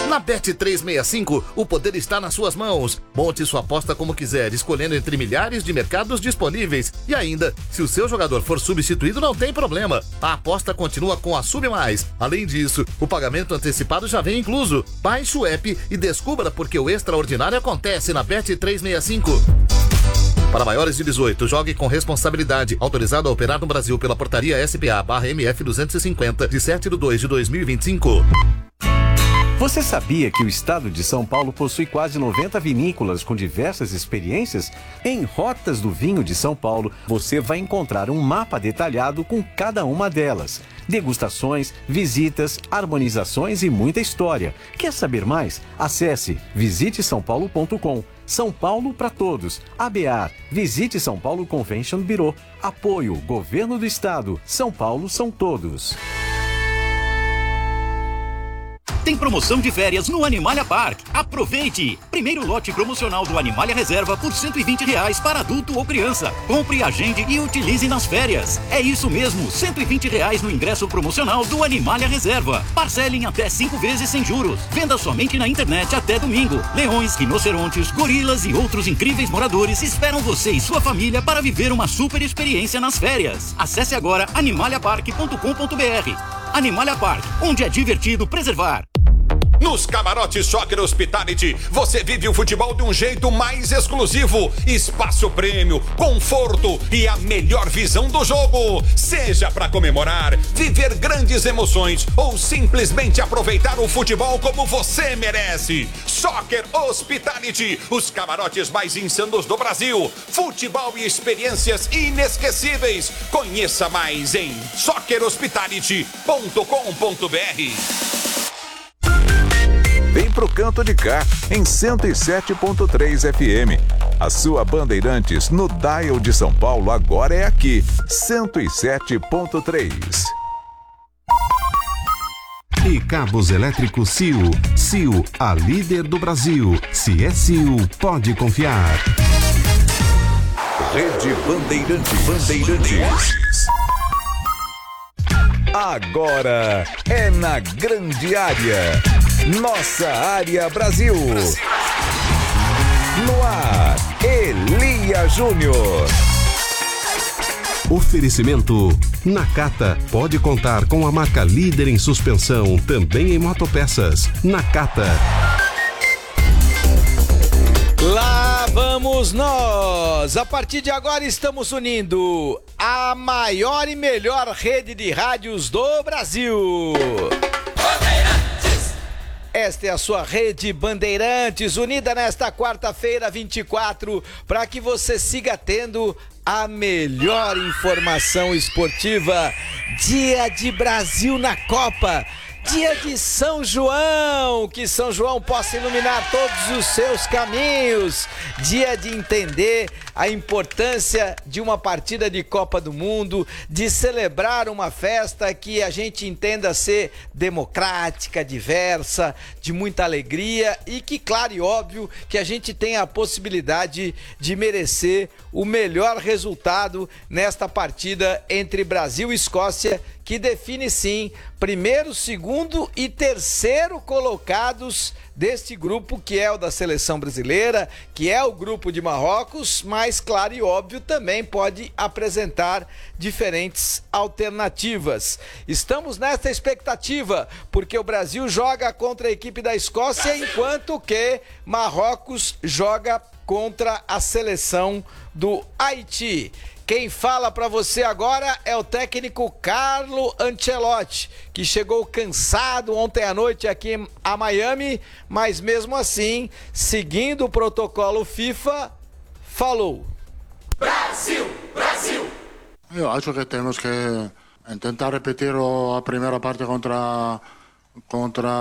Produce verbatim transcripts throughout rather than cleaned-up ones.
Na Bet trezentos e sessenta e cinco, o poder está nas suas mãos. Monte sua aposta como quiser, escolhendo entre milhares de mercados disponíveis. E ainda, se o seu jogador for substituído, não tem problema. A aposta continua com a Sub Mais. Além disso, o pagamento antecipado já vem incluso. Baixe o app e descubra porque o extraordinário acontece na Bet trezentos e sessenta e cinco. Para maiores de dezoito, jogue com responsabilidade. Autorizado a operar no Brasil pela portaria S P A barra M F duzentos e cinquenta, de sete de dois de dois mil e vinte e cinco. Você sabia que o estado de São Paulo possui quase noventa vinícolas com diversas experiências? Em Rotas do Vinho de São Paulo, você vai encontrar um mapa detalhado com cada uma delas. Degustações, visitas, harmonizações e muita história. Quer saber mais? Acesse visite são paulo ponto com. São Paulo para todos. A B A R. Visite São Paulo Convention Bureau. Apoio Governo do Estado. São Paulo são todos. Tem promoção de férias no Animalia Park. Aproveite! Primeiro lote promocional do Animalia Reserva por cento e vinte reais para adulto ou criança. Compre, agende e utilize nas férias. É isso mesmo, cento e vinte reais no ingresso promocional do Animalia Reserva. Parcele em até cinco vezes sem juros. Venda somente na internet até domingo. Leões, rinocerontes, gorilas e outros incríveis moradores esperam você e sua família para viver uma super experiência nas férias. Acesse agora animalia park ponto com ponto b r. Animalia Park, onde é divertido preservar. Nos camarotes Soccer Hospitality, você vive o futebol de um jeito mais exclusivo. Espaço prêmio, conforto e a melhor visão do jogo. Seja para comemorar, viver grandes emoções ou simplesmente aproveitar o futebol como você merece. Soccer Hospitality, os camarotes mais insanos do Brasil. Futebol e experiências inesquecíveis. Conheça mais em soccer hospitality ponto com ponto b r. Vem pro canto de cá, em cento e sete ponto três F M. A sua Bandeirantes no dial de São Paulo agora é aqui, cento e sete ponto três. E cabos elétricos C I U. C I U, a líder do Brasil. Se é C I U, pode confiar. Rede Bandeirantes. Bandeirantes. Agora é na grande área. Nossa área Brasil. No ar, Elia Júnior. Oferecimento Nakata. Pode contar com a marca líder em suspensão, também em motopeças. Nakata. Lá vamos nós! A partir de agora estamos unindo a maior e melhor rede de rádios do Brasil. Esta é a sua Rede Bandeirantes, unida nesta quarta-feira, vinte e quatro, para que você siga tendo a melhor informação esportiva. Dia de Brasil na Copa. Dia de São João, que São João possa iluminar todos os seus caminhos. Dia de entender a importância de uma partida de Copa do Mundo, de celebrar uma festa que a gente entenda ser democrática, diversa, de muita alegria e que, claro e óbvio, que a gente tenha a possibilidade de merecer o melhor resultado nesta partida entre Brasil e Escócia, que define sim primeiro, segundo e terceiro colocados deste grupo, que é o da seleção brasileira, que é o grupo de Marrocos, mas claro e óbvio também pode apresentar diferentes alternativas. Estamos nesta expectativa, porque o Brasil joga contra a equipe da Escócia, enquanto que Marrocos joga contra a seleção do Haiti. Quem fala para você agora é o técnico Carlo Ancelotti, que chegou cansado ontem à noite aqui a Miami, mas mesmo assim, seguindo o protocolo FIFA, falou. Brasil, Brasil! Eu acho que temos que tentar repetir a primeira parte contra contra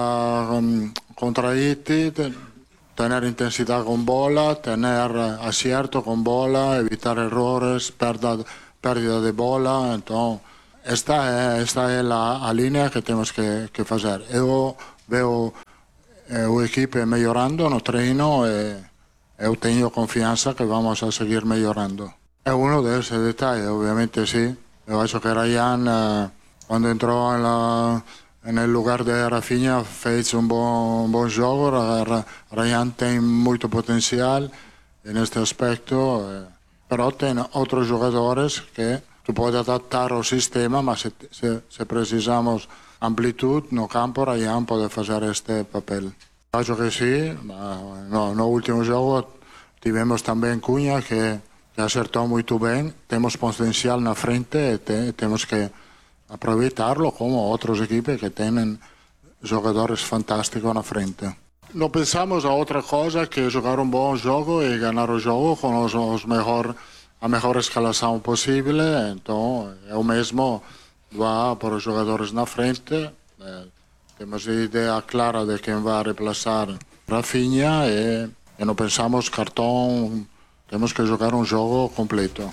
contra Haiti. Tener intensidad con bola, tener acierto con bola, evitar errores, pérdida, pérdida de bola. Entonces, esta es, esta es la, la línea que tenemos que, que hacer. Yo veo eh, el equipo mejorando no treino y yo tengo confianza que vamos a seguir mejorando. Es uno de esos detalles, obviamente sí. Yo creo que Ryan, eh, cuando entró en la, no lugar de Rafinha fez um bom, um bom jogo. Ryan tem muito potencial neste aspecto, però tem outros jogadores que tu pode adaptar ao sistema, mas se, se, se precisamos amplitude no campo, Ryan pode fazer este papel. Acho que sim, no, no último jogo tivemos também Cunha que, que acertou muito bem, temos potencial na frente e te, temos que aproveitarlo como outras equipes que têm jogadores fantásticos na frente. Não pensamos a outra coisa que jogar um bom jogo e ganhar o jogo com os, os melhor, a melhor escalação possível, então eu mesmo vou para os jogadores na frente. Temos a ideia clara de quem vai reemplaçar Rafinha e, e não pensamos cartão, temos que jogar um jogo completo.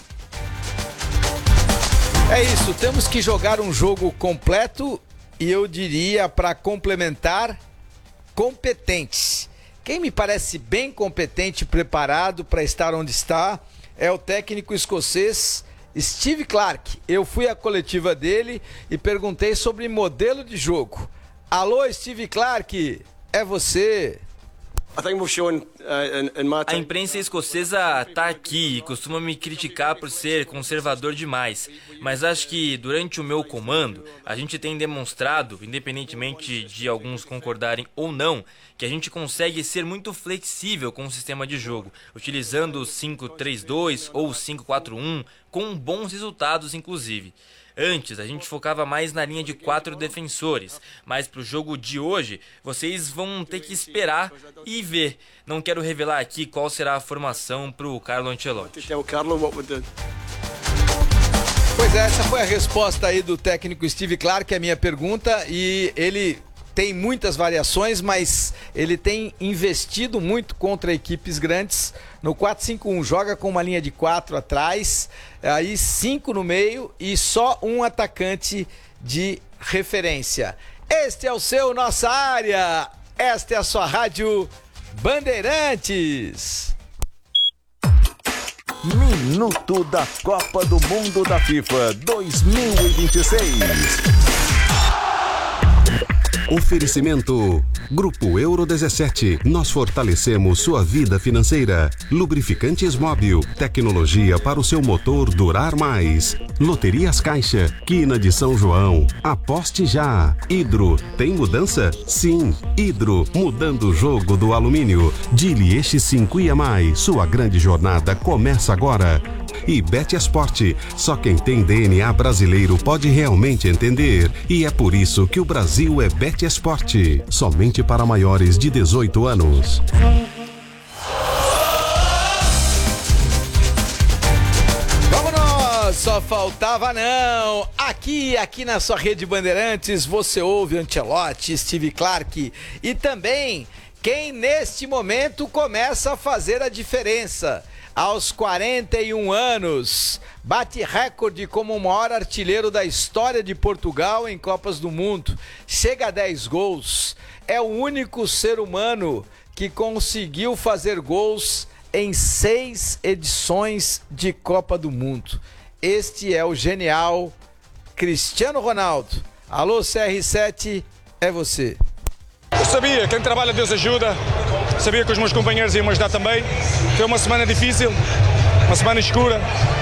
É isso, temos que jogar um jogo completo e eu diria, para complementar, competente. Quem me parece bem competente e preparado para estar onde está é o técnico escocês Steve Clarke. Eu fui à coletiva dele e perguntei sobre modelo de jogo. Alô, Steve Clarke, é você? A imprensa escocesa está aqui e costuma me criticar por ser conservador demais, mas acho que durante o meu comando a gente tem demonstrado, independentemente de alguns concordarem ou não, que a gente consegue ser muito flexível com o sistema de jogo, utilizando o cinco três dois ou o cinco quatro um, com bons resultados inclusive. Antes, a gente focava mais na linha de quatro defensores, mas para o jogo de hoje, vocês vão ter que esperar e ver. Não quero revelar aqui qual será a formação para o Carlo Ancelotti. Pois é, essa foi a resposta aí do técnico Steve Clarke, a minha pergunta, e ele tem muitas variações, mas ele tem investido muito contra equipes grandes. No quatro cinco um joga com uma linha de quatro atrás, aí cinco no meio e só um atacante de referência. Este é o seu Nossa Área, esta é a sua Rádio Bandeirantes. Minuto da Copa do Mundo da FIFA dois mil e vinte e seis. Oferecimento Grupo Euro dezessete. Nós fortalecemos sua vida financeira. Lubrificantes Móbil. Tecnologia para o seu motor durar mais. Loterias Caixa. Quina de São João. Aposte já. Hidro. Tem mudança? Sim. Hidro. Mudando o jogo do alumínio. Dili X cinco I A mais. Sua grande jornada começa agora. E Betesport. Só quem tem D N A brasileiro pode realmente entender. E é por isso que o Brasil é Betesport. Somente para maiores de dezoito anos. Vamos, só faltava não. Aqui, aqui na sua Rede Bandeirantes, você ouve Ancelotti, Steve Clarke e também quem neste momento começa a fazer a diferença. Aos quarenta e um anos, bate recorde como o maior artilheiro da história de Portugal em Copas do Mundo. Chega a dez gols. É o único ser humano que conseguiu fazer gols em seis edições de Copa do Mundo. Este é o genial Cristiano Ronaldo. Alô, C R sete, é você. Eu sabia, quem trabalha Deus ajuda. Sabia que os meus companheiros iam me ajudar também. Foi uma semana difícil, uma semana escura.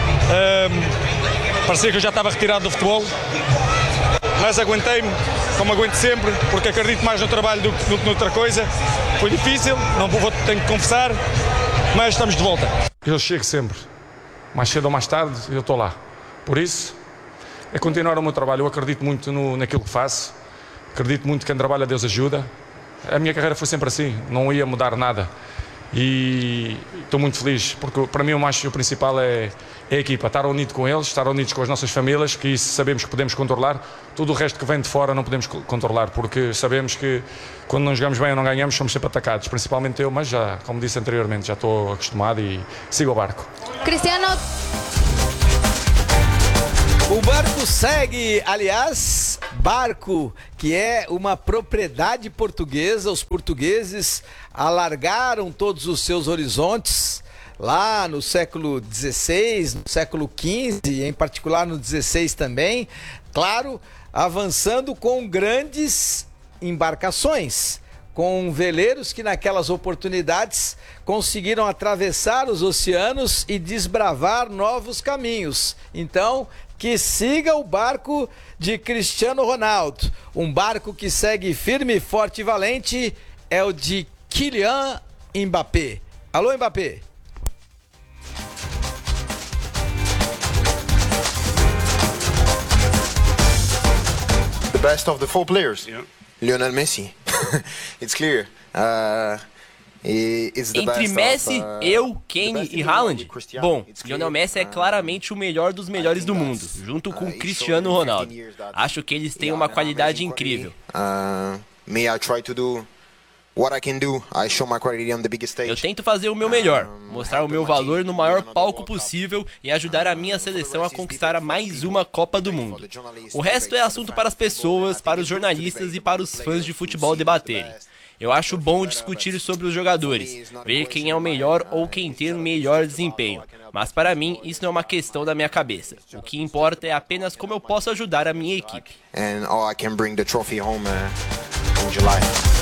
Um, parecia que eu já estava retirado do futebol. Mas aguentei-me, como aguento sempre, porque acredito mais no trabalho do que, do que noutra coisa. Foi difícil, não vou, tenho que confessar, mas estamos de volta. Eu chego sempre, mais cedo ou mais tarde, eu estou lá. Por isso, é continuar o meu trabalho. Eu acredito muito no, naquilo que faço. Acredito muito que quem trabalha Deus ajuda. A minha carreira foi sempre assim, não ia mudar nada. E estou muito feliz, porque para mim o mais o principal é, é a equipa, estar unido com eles, estar unidos com as nossas famílias, que isso sabemos que podemos controlar. Tudo o resto que vem de fora não podemos controlar, porque sabemos que quando não jogamos bem ou não ganhamos, somos sempre atacados, principalmente eu, mas já, como disse anteriormente, já estou acostumado e sigo o barco. Cristiano... O barco segue, aliás, barco que é uma propriedade portuguesa. Os portugueses alargaram todos os seus horizontes lá no século dezesseis, no século quinze, em particular no dezesseis também. Claro, avançando com grandes embarcações, com veleiros que naquelas oportunidades conseguiram atravessar os oceanos e desbravar novos caminhos. Então, que siga o barco de Cristiano Ronaldo. Um barco que segue firme, forte e valente é o de Kylian Mbappé. Alô, Mbappé. The best of the four players. Yeah. Lionel Messi. It's clear. Uh, it's the Entre best Messi, of, uh, eu, Kane e Haaland, bom, Lionel Messi é claramente o melhor dos melhores do mundo, junto com Cristiano Ronaldo. Acho que eles têm uma qualidade incrível. Uh, me, I try to do what I can do. I show my quality on the biggest stage. Eu tento fazer o meu melhor, mostrar o meu valor no maior palco possível e ajudar a minha seleção a conquistar a mais uma Copa do Mundo. O resto é assunto para as pessoas, para os jornalistas e para os fãs de futebol debaterem. Eu acho bom discutir sobre os jogadores, ver quem é o melhor ou quem tem o melhor desempenho. Mas para mim, isso não é uma questão da minha cabeça. O que importa é apenas como eu posso ajudar a minha equipe. And oh, I can bring the trophy home uh, in July.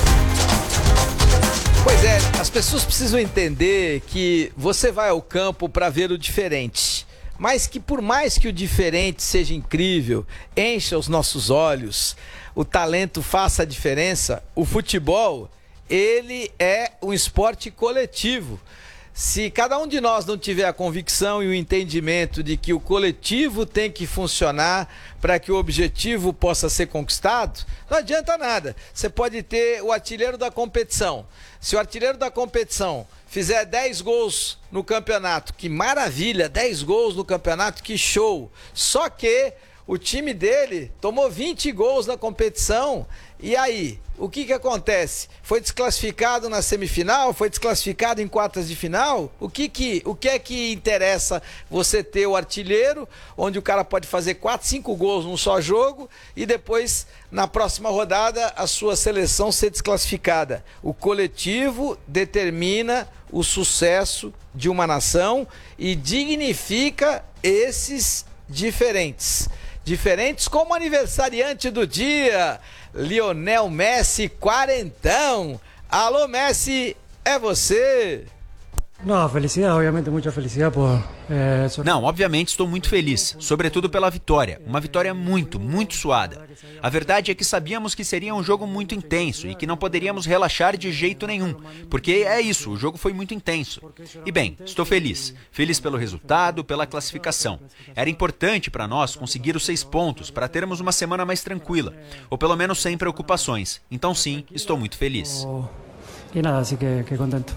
Pois é, as pessoas precisam entender que você vai ao campo para ver o diferente. Mas que por mais que o diferente seja incrível, encha os nossos olhos, o talento faça a diferença, o futebol, ele é um esporte coletivo. Se cada um de nós não tiver a convicção e o entendimento de que o coletivo tem que funcionar para que o objetivo possa ser conquistado, não adianta nada. Você pode ter o artilheiro da competição. Se o artilheiro da competição fizer dez gols no campeonato, que maravilha, dez gols no campeonato, que show. Só que o time dele tomou vinte gols na competição. E aí, o que que acontece? Foi desclassificado na semifinal? Foi desclassificado em quartas de final? O que que, o que é que interessa você ter o artilheiro, onde o cara pode fazer quatro, cinco gols num só jogo e depois, na próxima rodada, a sua seleção ser desclassificada? O coletivo determina o sucesso de uma nação e dignifica esses diferentes. Diferentes como aniversariante do dia, Lionel Messi, quarentão. Alô, Messi, é você. Não, felicidade, obviamente, muita felicidade por... É, sobre... Não, obviamente estou muito feliz, sobretudo pela vitória, uma vitória muito, muito suada. A verdade é que sabíamos que seria um jogo muito intenso e que não poderíamos relaxar de jeito nenhum, porque é isso, o jogo foi muito intenso. E bem, estou feliz, feliz pelo resultado, pela classificação. Era importante para nós conseguir os seis pontos, para termos uma semana mais tranquila, ou pelo menos sem preocupações. Então sim, estou muito feliz. E nada, assim que, que contento.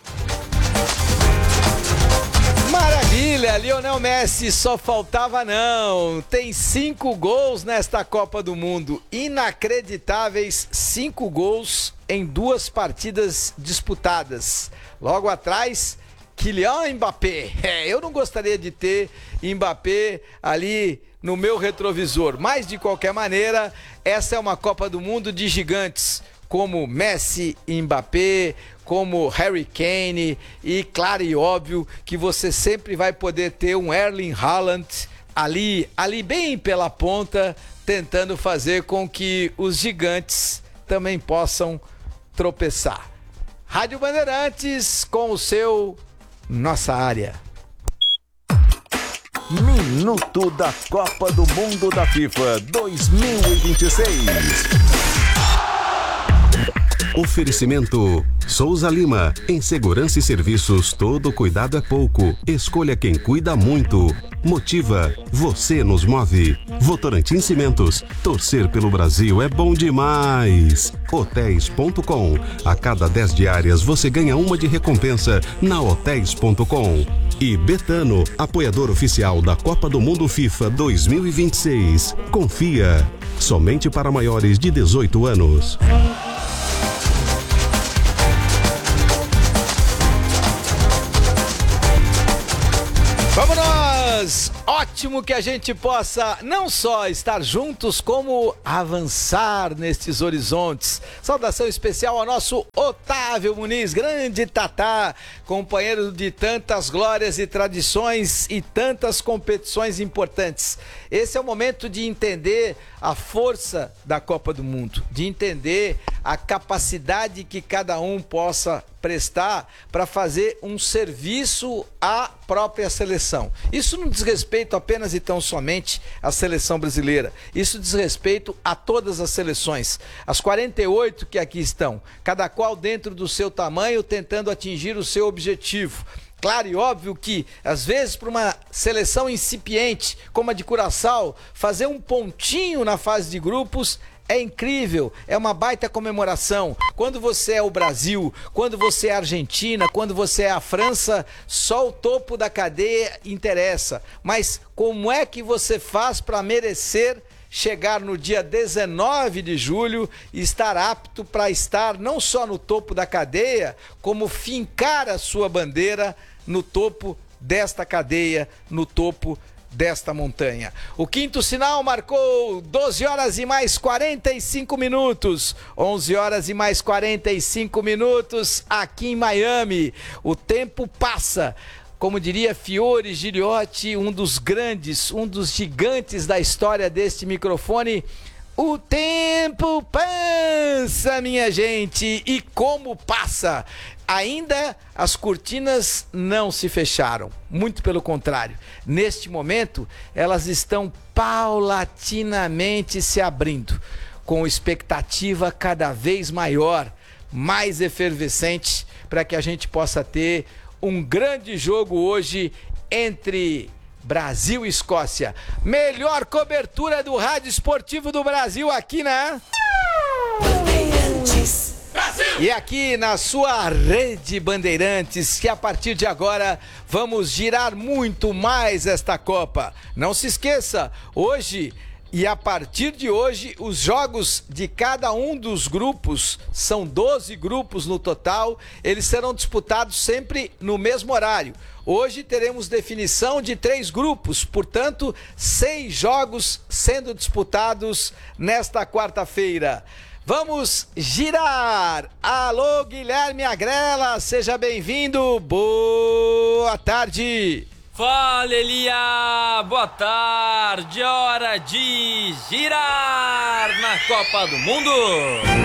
Maravilha, Lionel Messi, só faltava não. Tem cinco gols nesta Copa do Mundo. Inacreditáveis, cinco gols em duas partidas disputadas. Logo atrás, Kylian Mbappé. É, eu não gostaria de ter Mbappé ali no meu retrovisor. Mas, de qualquer maneira, essa é uma Copa do Mundo de gigantes, como Messi, Mbappé, como Harry Kane, e claro e óbvio que você sempre vai poder ter um Erling Haaland ali, ali bem pela ponta, tentando fazer com que os gigantes também possam tropeçar. Rádio Bandeirantes com o seu Nossa Área. Minuto da Copa do Mundo da FIFA dois mil e vinte e seis. Oferecimento Souza Lima. Em segurança e serviços, todo cuidado é pouco. Escolha quem cuida muito. Motiva. Você nos move. Votorantim Cimentos. Torcer pelo Brasil é bom demais. Hotéis ponto com. A cada dez diárias você ganha uma de recompensa na Hotéis ponto com. E Betano, apoiador oficial da Copa do Mundo FIFA dois mil e vinte e seis. Confia. Somente para maiores de dezoito anos. Vamos nós! Ótimo que a gente possa não só estar juntos, como avançar nestes horizontes. Saudação especial ao nosso Otávio Muniz, grande Tatá, companheiro de tantas glórias e tradições e tantas competições importantes. Esse é o momento de entender a força da Copa do Mundo, de entender a capacidade que cada um possa prestar para fazer um serviço à própria seleção. Isso não diz respeito apenas e tão somente à seleção brasileira. Isso diz respeito a todas as seleções. As quarenta e oito que aqui estão, cada qual dentro do seu tamanho, tentando atingir o seu objetivo. Claro e óbvio que, às vezes, para uma seleção incipiente, como a de Curaçao, fazer um pontinho na fase de grupos é incrível, é uma baita comemoração. Quando você é o Brasil, quando você é a Argentina, quando você é a França, só o topo da cadeia interessa. Mas como é que você faz para merecer chegar no dia dezenove de julho e estar apto para estar não só no topo da cadeia, como fincar a sua bandeira no topo desta cadeia, no topo desta montanha. O quinto sinal marcou doze horas e mais quarenta e cinco minutos. onze horas e mais quarenta e cinco minutos aqui em Miami. O tempo passa. Como diria Fiore Giliotti, um dos grandes, um dos gigantes da história deste microfone, o tempo passa, minha gente, e como passa? Ainda as cortinas não se fecharam, muito pelo contrário. Neste momento, elas estão paulatinamente se abrindo, com expectativa cada vez maior, mais efervescente, para que a gente possa ter um grande jogo hoje entre Brasil e Escócia. Melhor cobertura do rádio esportivo do Brasil aqui na... Brasil! E aqui na sua Rede Bandeirantes, que a partir de agora vamos girar muito mais esta Copa. Não se esqueça, hoje... E a partir de hoje, os jogos de cada um dos grupos, são doze grupos no total, eles serão disputados sempre no mesmo horário. Hoje teremos definição de três grupos, portanto, seis jogos sendo disputados nesta quarta-feira. Vamos girar! Alô, Guilherme Agrela, seja bem-vindo, boa tarde! Fala, Elia! Boa tarde! Hora de girar na Copa do Mundo!